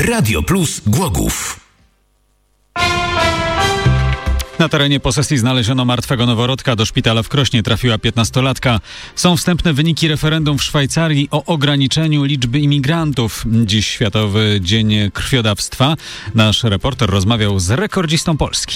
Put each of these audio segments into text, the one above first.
Radio Plus Głogów. Na terenie posesji znaleziono martwego noworodka. Do szpitala w Krośnie trafiła 15-latka. Są wstępne wyniki referendum w Szwajcarii o ograniczeniu liczby imigrantów. Dziś Światowy Dzień Krwiodawstwa. Nasz reporter rozmawiał z rekordzistą Polski.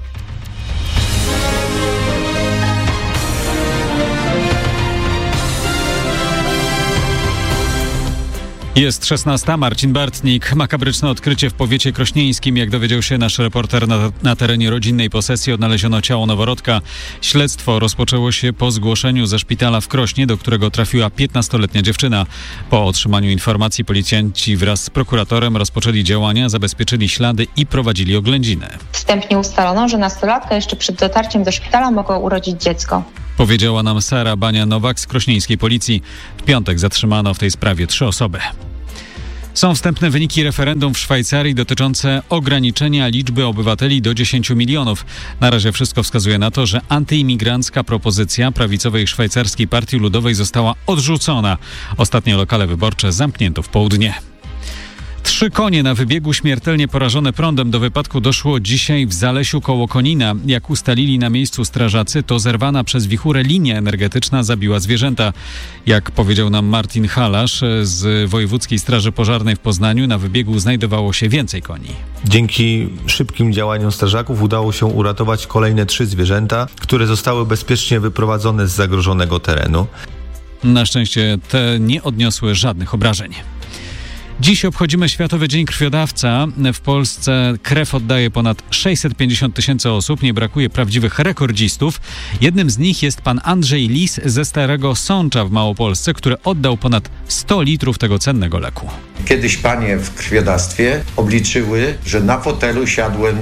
Jest 16. Marcin Bartnik. Makabryczne odkrycie w powiecie krośnieńskim. Jak dowiedział się nasz reporter, na terenie rodzinnej posesji odnaleziono ciało noworodka. Śledztwo rozpoczęło się po zgłoszeniu ze szpitala w Krośnie, do którego trafiła 15-letnia dziewczyna. Po otrzymaniu informacji policjanci wraz z prokuratorem rozpoczęli działania, zabezpieczyli ślady i prowadzili oględziny. Wstępnie ustalono, że nastolatka jeszcze przed dotarciem do szpitala mogła urodzić dziecko. Powiedziała nam Sara Bania-Nowak z krośnieńskiej policji. W piątek zatrzymano w tej sprawie 3 osoby. Są wstępne wyniki referendum w Szwajcarii dotyczące ograniczenia liczby obywateli do 10 milionów. Na razie wszystko wskazuje na to, że antyimigrancka propozycja prawicowej szwajcarskiej Partii Ludowej została odrzucona. Ostatnie lokale wyborcze zamknięto w południe. 3 konie na wybiegu śmiertelnie porażone prądem. Do wypadku doszło dzisiaj w Zalesiu koło Konina. Jak ustalili na miejscu strażacy, to zerwana przez wichurę linia energetyczna zabiła zwierzęta. Jak powiedział nam Martin Halasz z Wojewódzkiej Straży Pożarnej w Poznaniu, na wybiegu znajdowało się więcej koni. Dzięki szybkim działaniom strażaków udało się uratować kolejne 3 zwierzęta, które zostały bezpiecznie wyprowadzone z zagrożonego terenu. Na szczęście te nie odniosły żadnych obrażeń. Dziś obchodzimy Światowy Dzień Krwiodawca. W Polsce krew oddaje ponad 650 tysięcy osób. Nie brakuje prawdziwych rekordzistów. Jednym z nich jest pan Andrzej Lis ze Starego Sącza w Małopolsce, który oddał ponad 100 litrów tego cennego leku. Kiedyś panie w krwiodawstwie obliczyły, że na fotelu siadłem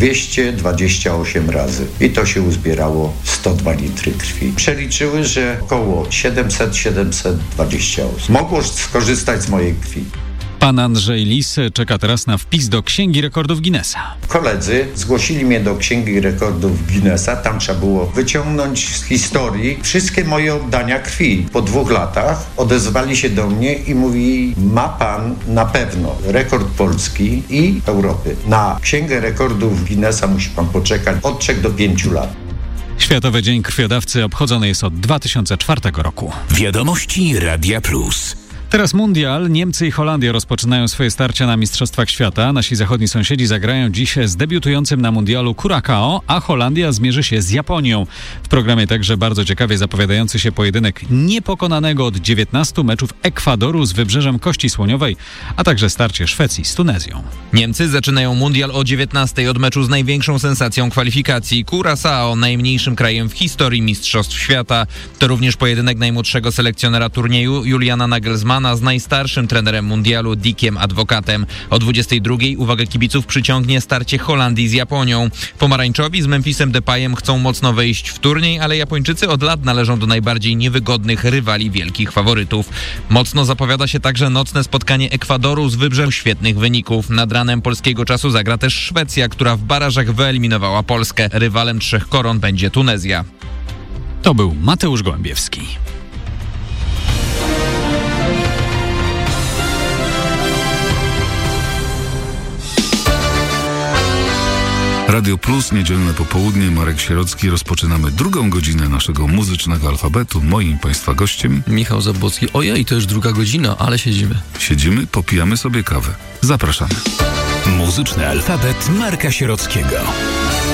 228 razy i to się uzbierało 102 litry krwi. Przeliczyły, że około 700-720 osób mogło skorzystać z mojej krwi. Pan Andrzej Lis czeka teraz na wpis do Księgi Rekordów Guinnessa. Koledzy zgłosili mnie do Księgi Rekordów Guinnessa. Tam trzeba było wyciągnąć z historii wszystkie moje oddania krwi. Po 2 latach odezwali się do mnie i mówi: ma pan na pewno rekord Polski i Europy. Na Księgę Rekordów Guinnessa musi pan poczekać od 3 do 5 lat. Światowy Dzień Krwiodawcy obchodzony jest od 2004 roku. Wiadomości Radia Plus. Teraz mundial. Niemcy i Holandia rozpoczynają swoje starcia na Mistrzostwach Świata. Nasi zachodni sąsiedzi zagrają dziś z debiutującym na mundialu Curaçao, a Holandia zmierzy się z Japonią. W programie także bardzo ciekawie zapowiadający się pojedynek niepokonanego od 19 meczów Ekwadoru z Wybrzeżem Kości Słoniowej, a także starcie Szwecji z Tunezją. Niemcy zaczynają mundial o 19 od meczu z największą sensacją kwalifikacji. Curaçao, najmniejszym krajem w historii Mistrzostw Świata. To również pojedynek najmłodszego selekcjonera turnieju Juliana Nagelsmana z najstarszym trenerem mundialu Dickiem Advocatem. O 22 uwagę kibiców przyciągnie starcie Holandii z Japonią. Pomarańczowi z Memphisem Depayem chcą mocno wejść w turniej, ale Japończycy od lat należą do najbardziej niewygodnych rywali wielkich faworytów. Mocno zapowiada się także nocne spotkanie Ekwadoru z Wybrzeżem świetnych wyników. Nad ranem polskiego czasu zagra też Szwecja, która w barażach wyeliminowała Polskę. Rywalem 3 koron będzie Tunezja. To był Mateusz Gołębiewski. Radio Plus, niedzielne popołudnie, Marek Sierocki. Rozpoczynamy 2. godzinę naszego muzycznego alfabetu. Moim Państwa gościem Michał Zabłocki. Ojej, to już 2 godzina, ale siedzimy. Siedzimy, popijamy sobie kawę. Zapraszamy. Muzyczny alfabet Marka Sierockiego.